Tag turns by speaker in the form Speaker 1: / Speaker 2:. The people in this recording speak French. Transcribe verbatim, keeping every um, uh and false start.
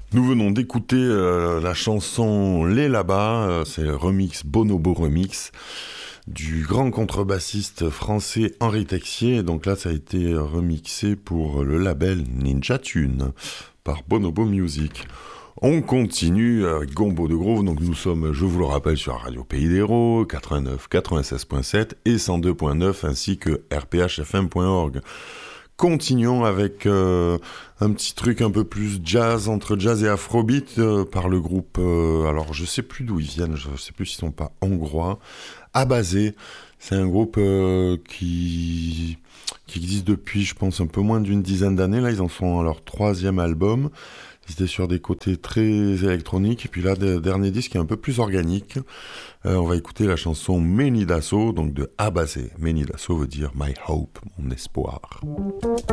Speaker 1: Nous venons d'écouter euh, la chanson Les Là-bas, euh, c'est le remix Bonobo Remix du grand contrebassiste français Henri Texier. Donc là, ça a été remixé pour le label Ninja Tune par Bonobo Music. On continue avec Gombo de Groove, donc nous sommes, je vous le rappelle, sur Radio Pays d'Hérault, quatre-vingt-neuf, quatre-vingt-seize virgule sept et cent deux virgule neuf, ainsi que r p h f m point org. Continuons avec euh, un petit truc un peu plus jazz, entre jazz et afrobeat, euh, par le groupe, euh, alors je sais plus d'où ils viennent, je sais plus s'ils sont pas hongrois, Abazé. C'est un groupe euh, qui, qui existe depuis, je pense, un peu moins d'une dizaine d'années. Là, ils en sont à leur troisième album. Ils étaient sur des côtés très électroniques, et puis là, le dernier disque est un peu plus organique. Euh, on va écouter la chanson Menidasso, donc de Abazé. Menidasso veut dire My Hope, mon espoir.